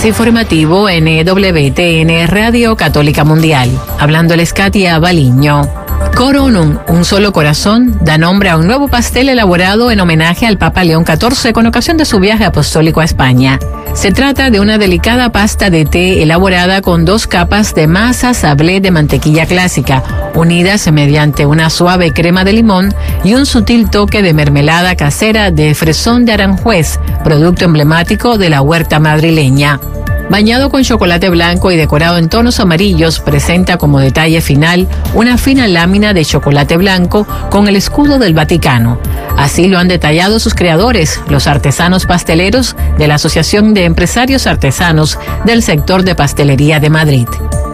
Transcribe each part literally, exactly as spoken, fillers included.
Flash informativo N W T N Radio Católica Mundial. Hablándoles Katia Baliño. Coronum, un solo corazón, da nombre a un nuevo pastel elaborado en homenaje al Papa León catorce con ocasión de su viaje apostólico a España. Se trata de una delicada pasta de té elaborada con dos capas de masa sablé de mantequilla clásica, unidas mediante una suave crema de limón y un sutil toque de mermelada casera de fresón de Aranjuez, producto emblemático de la huerta madrileña. Bañado con chocolate blanco y decorado en tonos amarillos, presenta como detalle final una fina lámina de chocolate blanco con el escudo del Vaticano. Así lo han detallado sus creadores, los artesanos pasteleros de la Asociación de Empresarios Artesanos del sector de pastelería de Madrid.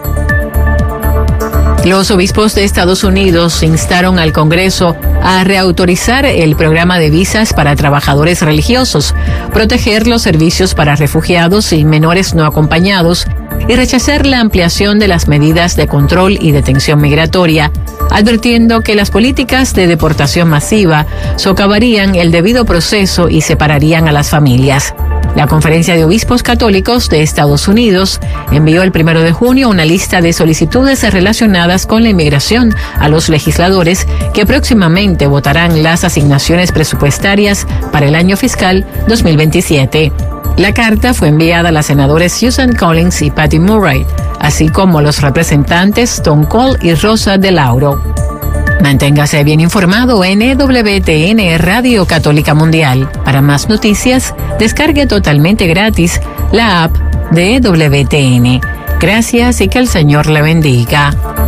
Los obispos de Estados Unidos instaron al Congreso a reautorizar el programa de visas para trabajadores religiosos, proteger los servicios para refugiados y menores no acompañados y rechazar la ampliación de las medidas de control y detención migratoria, advirtiendo que las políticas de deportación masiva socavarían el debido proceso y separarían a las familias. La Conferencia de Obispos Católicos de Estados Unidos envió el primero de junio una lista de solicitudes relacionadas con la inmigración a los legisladores que próximamente votarán las asignaciones presupuestarias para el año fiscal dos mil veintisiete. La carta fue enviada a las senadoras Susan Collins y Patty Murray, así como a los representantes Tom Cole y Rosa de Lauro. Manténgase bien informado en E W T N Radio Católica Mundial. Para más noticias, descargue totalmente gratis la app de E W T N. Gracias y que el Señor le bendiga.